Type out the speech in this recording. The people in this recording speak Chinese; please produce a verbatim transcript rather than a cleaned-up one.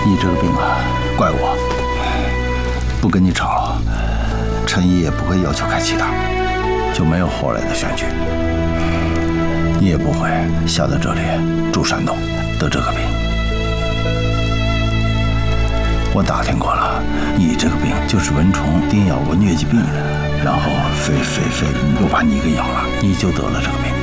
你这个病啊，怪我，不跟你吵，陈毅也不会要求开其他，就没有后来的选举。你也不会下到这里住山洞得这个病。我打听过了，你这个病就是蚊虫叮咬过疟疾病人，然后飞飞飞又把你给咬了，你就得了这个病。